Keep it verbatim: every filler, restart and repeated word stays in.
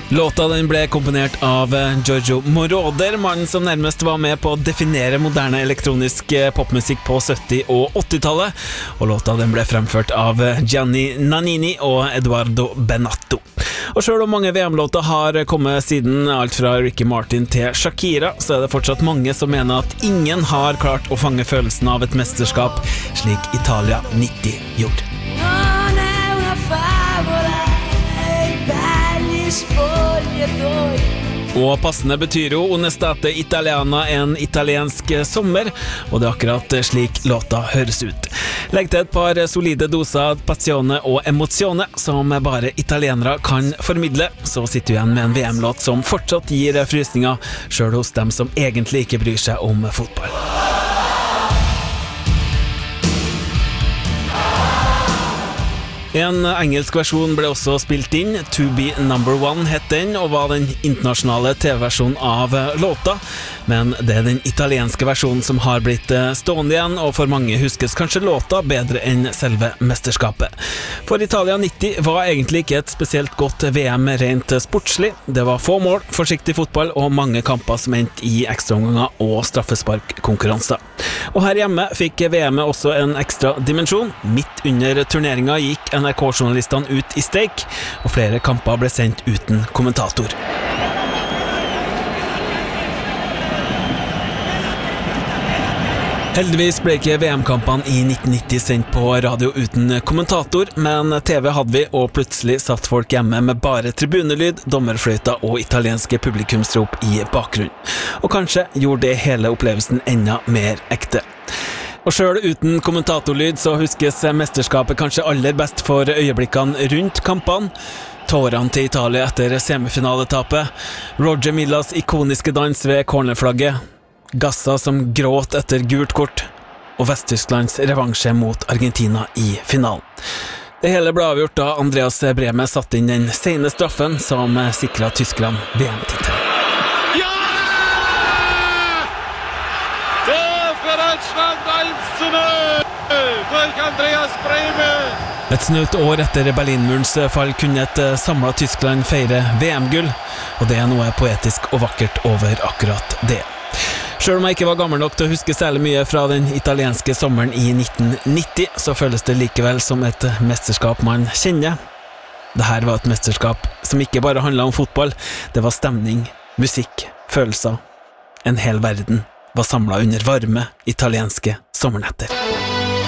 Låta den ble komponert av Giorgio Moroder, mannen som nærmest var med på å definere moderne elektronisk popmusikk på sytti- og åttitallet, og låta den ble fremført av Gianni Nannini og Edoardo Bennato. Og selv om mange V M-låter har kommet siden, alt fra Ricky Martin til Shakira, så er det fortsatt mange som mener at ingen har klart å fange følelsen av et mesterskap slik Italia nitti gjorde. Og passende betyr jo Onestate Italiana en italiensk sommer, og det er akkurat slik låta høres ut. Legg til et par solide doser passione og emozione som bare italienere kan formidle, så sitter du igjen med en V M-låt som fortsatt gir frysninger, selv hos dem som egentlig ikke bryr seg om fotball. En engelsk versjon ble også spilt inn, To Be Number One het den, og var den internasjonale T V-versjonen av låta, men det er den italienske versjonen som har blitt stående igjen, og for mange huskes kanskje låta bedre enn selve mesterskapet. For Italia nitti var egentlig ikke et spesielt godt V M rent sportslig. Det var få mål, forsiktig fotball og mange kamper som endte i ekstraomganger og straffesparkkonkurranser. Og her hjemme fikk V M-et også en ekstra dimensjon. Midt under turneringa gikk N R K-journalistene ut i streik, og flere kamper ble sendt uten kommentator. Heldigvis ble ikke V M-kampene i nitten nitti sendt på radio uten kommentator, men T V hadde vi, og plutselig satt folk hjemme med bare tribunelyd, dommerfløyta og italienske publikumsrop i bakgrunnen. Og kanskje gjorde det hele opplevelsen enda mer ekte. Og selv uten kommentatorlyd så huskes mesterskapet kanskje aller best for øyeblikkene rundt kampene. Tårene til Italia etter semifinaletapet, Roger Millas ikoniske dans ved cornerflagget, Gassa som gråt etter gult kort, og Vest-Tysklands revansje mot Argentina i finalen. Det hele ble avgjort da Andreas Brehme satt inn den sene straffen som sikret Tyskland V M-tittelen. Et snaut år etter Berlinmurens fall kunne et samlet Tyskland feire V M-gull, og det er noe poetisk og vakkert over akkurat det. Selv om jeg ikke var gammel nok til å huske særlig mye fra den italienske sommeren i nitten nitti, så føles det likevel som et mesterskap man kjenner. Dette var et mesterskap som ikke bare handlet om fotball, det var stemning, musikk, følelser. En hel verden var samlet under varme italienske sommernetter.